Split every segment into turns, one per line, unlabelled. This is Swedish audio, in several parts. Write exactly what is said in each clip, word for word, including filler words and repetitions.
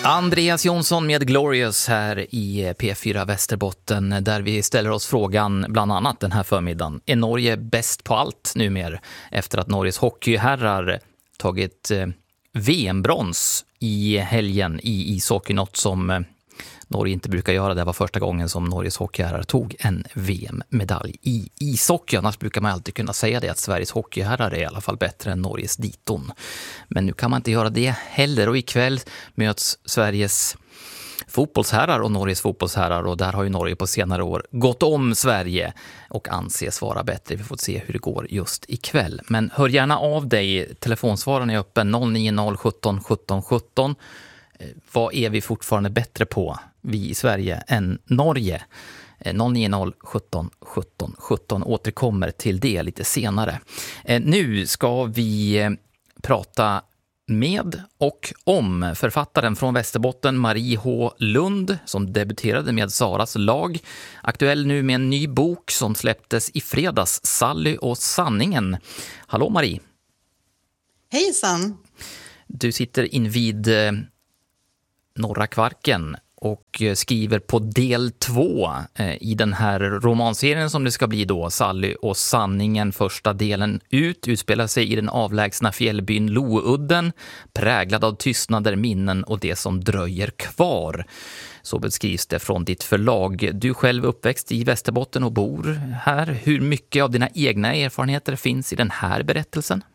Andreas Jonsson med Glorious här i P fyra Västerbotten, där vi ställer oss frågan bland annat den här förmiddagen: är Norge bäst på allt numera efter att Norges hockeyherrar tagit V M-brons i helgen i ishockey, något som Norge inte brukar göra? Det var första gången som Norges hockeyherrar tog en V M-medalj i ishockey. Annars brukar man alltid kunna säga det, att Sveriges hockeyherrar är i alla fall bättre än Norges diton. Men nu kan man inte göra det heller, och ikväll möts Sveriges fotbollsherrar och Norges fotbollsherrar, och där har ju Norge på senare år gått om Sverige och anses vara bättre. Vi får se hur det går just ikväll. Men hör gärna av dig, telefonsvaren är öppen noll nio noll sjutton sjutton sjutton. Vad är vi fortfarande bättre på, vi i Sverige, än Norge? noll nio noll sjutton sjutton sjutton återkommer till det lite senare. Nu ska vi prata med och om författaren från Västerbotten, Marie H. Lund, som debuterade med Saras lag. Aktuell nu med en ny bok som släpptes i fredags, Sally och sanningen. Hallå Marie.
Hejsan.
Du sitter invid Norra Kvarken och skriver på del två i den här romanserien som det ska bli då, Sally och sanningen. Första delen ut utspelar sig i den avlägsna fjällbyn Loudden, präglad av tystnader, minnen och det som dröjer kvar. Så beskrivs det från ditt förlag. Du själv är uppväxt i Västerbotten och bor här. Hur mycket av dina egna erfarenheter finns i den här berättelsen?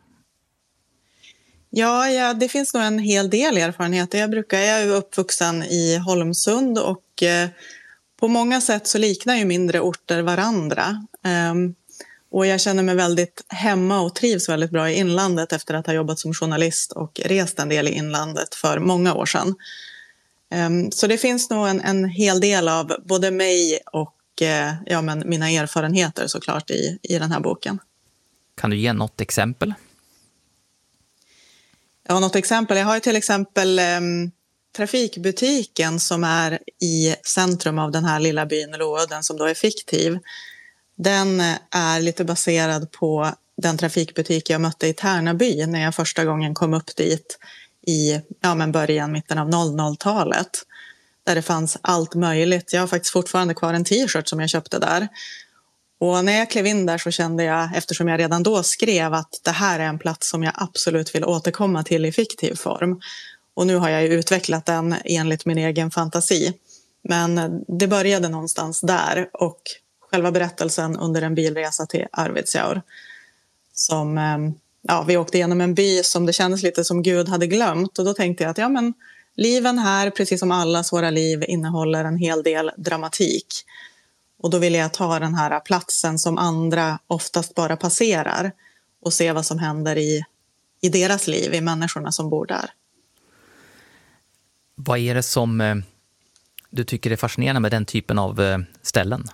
Ja, ja, det finns nog en hel del erfarenheter. Jag brukar, jag är uppvuxen i Holmsund och eh, på många sätt så liknar ju mindre orter varandra. Um, och jag känner mig väldigt hemma och trivs väldigt bra i inlandet efter att ha jobbat som journalist och rest en del i inlandet för många år sedan. Um, så det finns nog en, en hel del av både mig och eh, ja, men mina erfarenheter såklart i, i den här boken.
Kan du ge något exempel?
Ja, något exempel. Jag har till exempel eh, trafikbutiken som är i centrum av den här lilla byn Loudden, som då är fiktiv. Den är lite baserad på den trafikbutik jag mötte i Tärnaby när jag första gången kom upp dit i ja, men början, mitten av noll noll-talet. Där det fanns allt möjligt. Jag har faktiskt fortfarande kvar en t-shirt som jag köpte där. Och när jag klev in där så kände jag, eftersom jag redan då skrev, att det här är en plats som jag absolut vill återkomma till i fiktiv form. Och nu har jag ju utvecklat den enligt min egen fantasi. Men det började någonstans där, och själva berättelsen under en bilresa till Arvidsjaur. Som, ja, vi åkte igenom en by som det kändes lite som Gud hade glömt. Och då tänkte jag att ja, men liven här, precis som allas våra liv, innehåller en hel del dramatik. Och då ville jag ta den här platsen som andra oftast bara passerar och se vad som händer i, i deras liv, i människorna som bor där.
Vad är det som eh, du tycker är fascinerande med den typen av eh, ställen?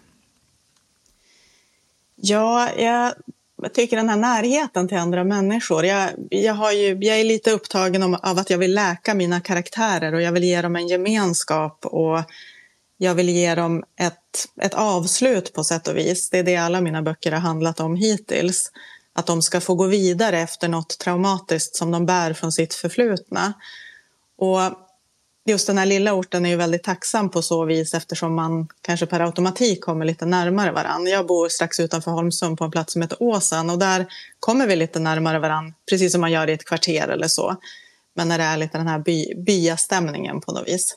Ja, jag tycker den här närheten till andra människor. Jag, jag, har ju, jag är lite upptagen om, av att jag vill läka mina karaktärer och jag vill ge dem en gemenskap och jag vill ge dem ett, ett avslut på sätt och vis. Det är det alla mina böcker har handlat om hittills. Att de ska få gå vidare efter något traumatiskt som de bär från sitt förflutna. Och just den här lilla orten är ju väldigt tacksam på så vis, eftersom man kanske per automatik kommer lite närmare varann. Jag bor strax utanför Holmsund på en plats som heter Åsen, och där kommer vi lite närmare varann, precis som man gör i ett kvarter eller så. Men när det är lite den här by, byastämningen på något vis.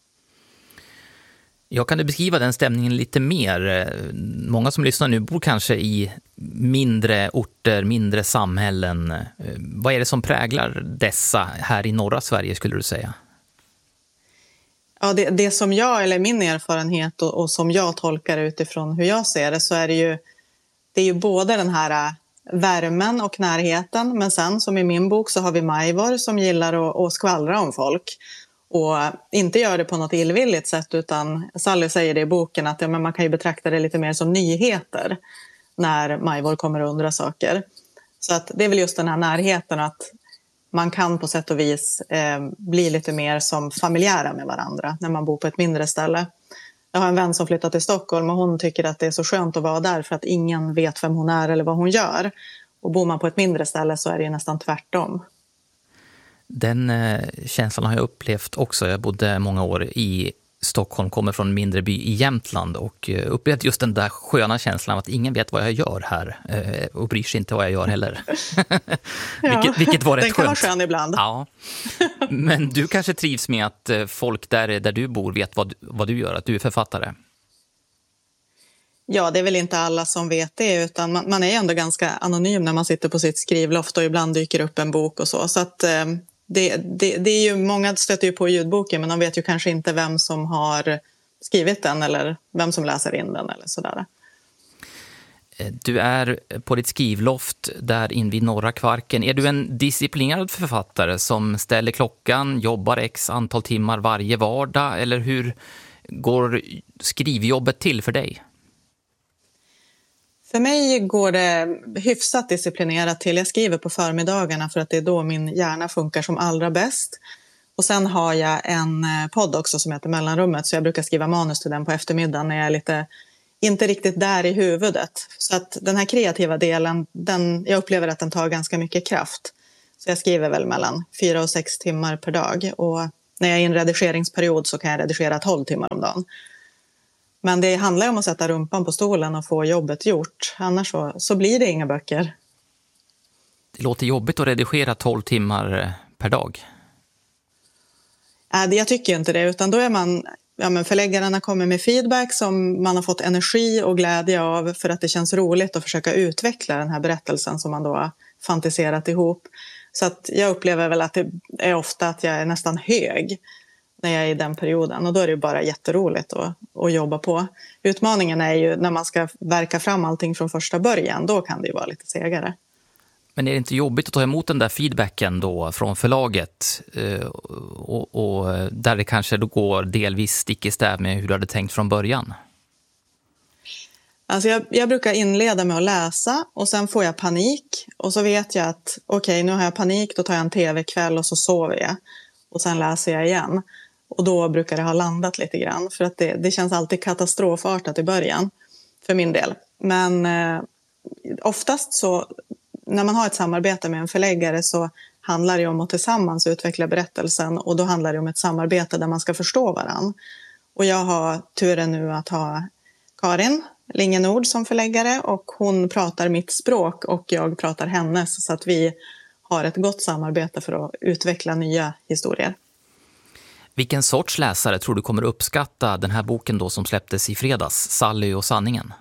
Jag kan du beskriva den stämningen lite mer? Många som lyssnar nu bor kanske i mindre orter, mindre samhällen. Vad är det som präglar dessa här i norra Sverige, skulle du säga?
Ja, det, det som jag, eller min erfarenhet och, och som jag tolkar utifrån hur jag ser det, så är det ju, det är ju både den här värmen och närheten, men sen som i min bok så har vi Majvor som gillar att, att skvallra om folk. Och inte gör det på något illvilligt sätt, utan Sally säger det i boken att ja, men man kan ju betrakta det lite mer som nyheter när Majvor kommer och undrar saker. Så att det är väl just den här närheten, att man kan på sätt och vis eh, bli lite mer som familjära med varandra när man bor på ett mindre ställe. Jag har en vän som flyttat till Stockholm och hon tycker att det är så skönt att vara där för att ingen vet vem hon är eller vad hon gör. Och bor man på ett mindre ställe så är det ju nästan tvärtom.
Den eh, känslan har jag upplevt också. Jag bodde många år i Stockholm, kommer från en mindre by i Jämtland och eh, upplevde just den där sköna känslan av att ingen vet vad jag gör här eh, och bryr sig inte vad jag gör heller.
Ja,
vilket, vilket var rätt
den kan
skönt.
vara skön ibland.
Ja. Men du kanske trivs med att eh, folk där, där du bor vet vad, vad du gör, att du är författare.
Ja, det är väl inte alla som vet det, utan man, man är ändå ganska anonym när man sitter på sitt skrivloft och ibland dyker upp en bok och så. Så att eh, det, det, det är ju, många stöter ju på ljudboken, men de vet ju kanske inte vem som har skrivit den eller vem som läser in den eller sådär.
Du är på ditt skrivloft där in vid Norra Kvarken. Är du en disciplinerad författare som ställer klockan, jobbar x antal timmar varje vardag, eller hur går skrivjobbet till för dig?
För mig går det hyfsat disciplinerat till. Jag skriver på förmiddagarna för att det är då min hjärna funkar som allra bäst. Och sen har jag en podd också som heter Mellanrummet, så jag brukar skriva manus till den på eftermiddagen när jag är lite, inte riktigt där i huvudet. Så att den här kreativa delen, den, jag upplever att den tar ganska mycket kraft. Så jag skriver väl mellan fyra och sex timmar per dag. Och när jag är i en redigeringsperiod så kan jag redigera tolv timmar om dagen. Men det handlar ju om att sätta rumpan på stolen och få jobbet gjort. Annars så, så blir det inga böcker.
Det låter jobbigt att redigera tolv timmar per dag.
Äh, jag tycker ju inte det, utan då är man... Ja, men förläggarna kommer med feedback som man har fått energi och glädje av för att det känns roligt att försöka utveckla den här berättelsen som man då har fantiserat ihop. Så att jag upplever väl att det är ofta att jag är nästan hög när jag är i den perioden, och då är det bara jätteroligt att, att jobba på. Utmaningen är ju när man ska verka fram allting från första början, då kan det ju vara lite segare.
Men är det inte jobbigt att ta emot den där feedbacken då från förlaget och, och där det kanske då går delvis stick i stäv med hur du hade tänkt från början?
Alltså jag, jag brukar inleda med att läsa och sen får jag panik och så vet jag att okej, okay, nu har jag panik, då tar jag en tv-kväll och så sover jag och sen läser jag igen. Och då brukar det ha landat lite grann, för att det, det känns alltid katastrofartat i början för min del. Men eh, oftast så, när man har ett samarbete med en förläggare så handlar det om att tillsammans utveckla berättelsen, och då handlar det om ett samarbete där man ska förstå varann. Och jag har turen nu att ha Karin Lingenord som förläggare, och hon pratar mitt språk och jag pratar hennes, så att vi har ett gott samarbete för att utveckla nya historier.
Vilken sorts läsare tror du kommer uppskatta den här boken då som släpptes i fredags, Sally och sanningen?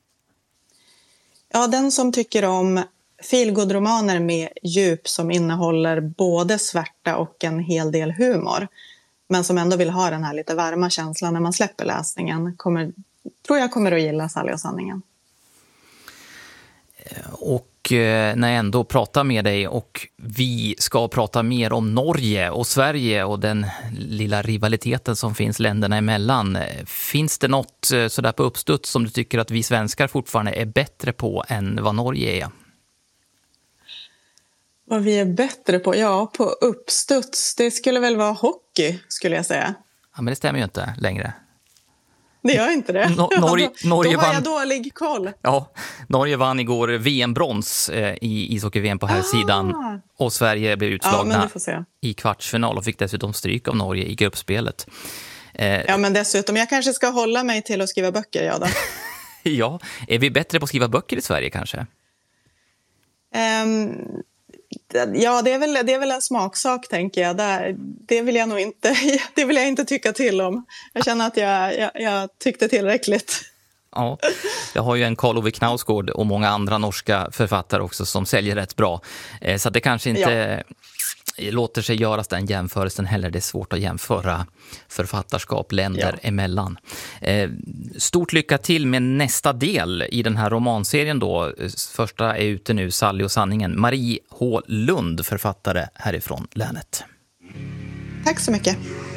Ja, den som tycker om feelgood-romaner med djup som innehåller både svärta och en hel del humor, men som ändå vill ha den här lite varma känslan när man släpper läsningen, kommer, tror jag kommer att gilla Sally och sanningen.
Och när jag ändå pratar med dig, och vi ska prata mer om Norge och Sverige och den lilla rivaliteten som finns länderna emellan. Finns det något sådär på uppstuds som du tycker att vi svenskar fortfarande är bättre på än vad Norge är?
Vad vi är bättre på? Ja, på uppstuds. Det skulle väl vara hockey, skulle jag säga. Ja,
men det stämmer ju inte längre.
Det gör inte det.
No- Norge,
då,
Norge
då har
vann...
jag dålig koll.
Ja, Norge vann igår V M-brons eh, i ishockey-V M på här sidan, och Sverige blev utslagna
ja,
i kvartsfinal och fick dessutom stryk av Norge i gruppspelet. Eh...
Ja, men dessutom, jag kanske ska hålla mig till att skriva böcker, ja då.
Ja, är vi bättre på att skriva böcker i Sverige kanske?
Um... Ja, det är, väl, det är väl en smaksak, tänker jag. Det, det, vill jag nog inte, det vill jag inte tycka till om. Jag känner att jag, jag, jag tyckte tillräckligt.
Ja, jag har ju en Karl Ove Knausgård och många andra norska författare också som säljer rätt bra. Så det kanske inte ja. låter sig göras den jämförelsen heller. Det är svårt att jämföra författarskap länder ja. emellan. Stort lycka till med nästa del i den här romanserien då. Första är ute nu, Sally och sanningen. Marie H. Lund, författare härifrån länet.
Tack så mycket.